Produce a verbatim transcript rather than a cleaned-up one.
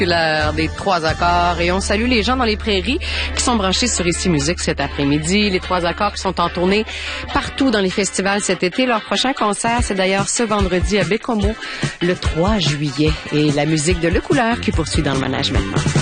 L'heure des trois accords et on salue les gens dans les prairies qui sont branchés sur Ici Musique cet après-midi. Les trois accords qui sont en tournée partout dans les festivals cet été. Leur prochain concert, c'est d'ailleurs ce vendredi à Bécomo, le trois juillet. Et la musique de Le Couleur qui poursuit dans le manège maintenant.